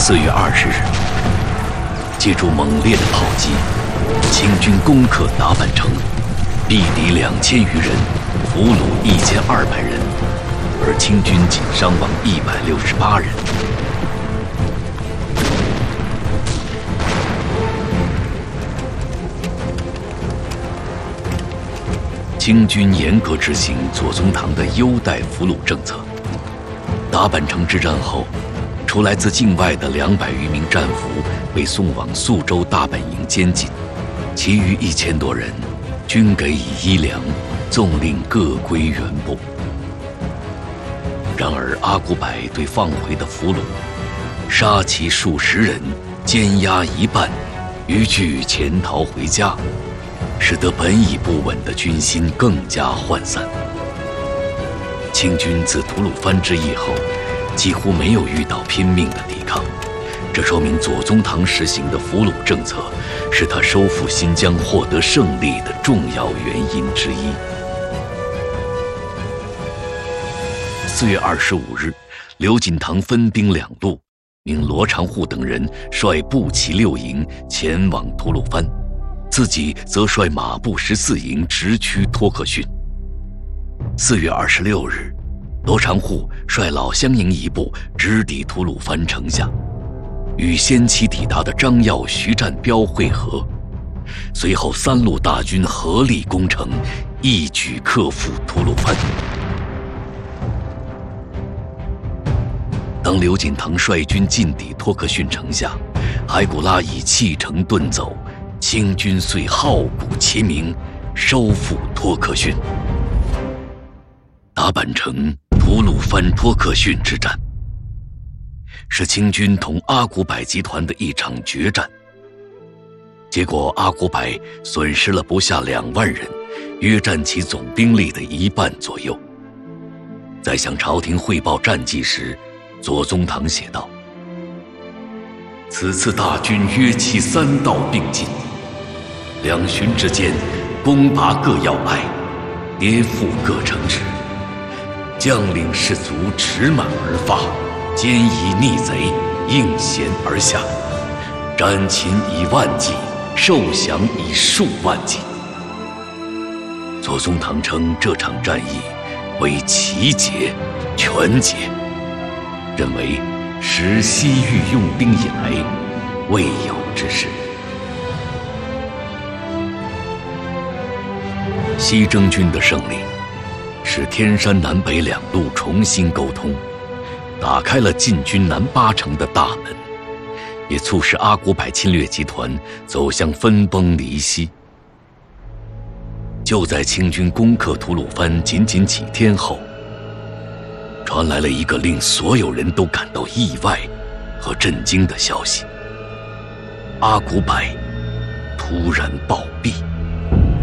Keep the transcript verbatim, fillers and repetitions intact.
四月二十日，借助猛烈的炮击，清军攻克达坂城，毙敌两千余人，俘虏一千二百人，而清军仅伤亡一百六十八人。清军严格执行左宗棠的优待俘虏政策。达坂城之战后，除来自境外的两百余名战俘被送往宿州大本营监禁，其余一千多人均给予衣粮，纵令各归原部。然而阿古柏对放回的俘虏，杀其数十人，奸压一半，余具潜逃回家，使得本已不稳的军心更加涣散。清军自吐鲁番之役后，几乎没有遇到拼命的抵抗，这说明左宗棠实行的俘虏政策是他收复新疆获得胜利的重要原因之一。四月二十五日，刘锦堂分兵两路，命罗长护等人率步骑六营前往吐鲁番，自己则率马步十四营直趋托克逊。四月二十六日，罗长护率老乡营一部直抵吐鲁番城下，与先期抵达的张耀、徐占彪会合。随后三路大军合力攻城，一举克复吐鲁番。当刘锦堂率军进抵托克逊城下，海古拉已弃城遁走，清军遂号鼓齐鸣，收复托克逊。达坂城、吐鲁番托克逊之战，是清军同阿古柏集团的一场决战。结果阿古柏损失了不下两万人，约占其总兵力的一半左右。在向朝廷汇报战绩时，左宗棠写道：此次大军约其三道并进，两旬之间，攻拔各要隘，跌覆各城池，将领士卒驰满而发，坚以逆贼，应弦而下，斩擒以万计，受降以数万计。左宗棠称这场战役为奇捷、全捷，认为时西域用兵以来未有之事。西征军的胜利，使天山南北两路重新沟通，打开了进军南八城的大门，也促使阿古柏侵略集团走向分崩离析。就在清军攻克吐鲁番仅仅几天后，传来了一个令所有人都感到意外和震惊的消息：阿古柏突然暴毙。